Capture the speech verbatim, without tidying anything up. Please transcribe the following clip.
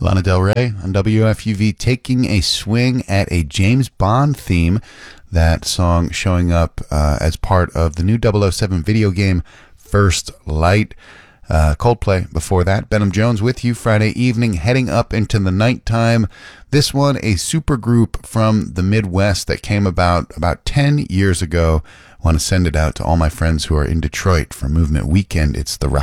Lana Del Rey on W F U V, taking a swing at a James Bond theme. That song showing up uh, as part of the new double oh seven video game, First Light. Uh, Coldplay before that. Benham Jones with you Friday evening, heading up into the nighttime. This one, a super group from the Midwest that came about about ten years ago. I want to send it out to all my friends who are in Detroit for Movement Weekend. It's the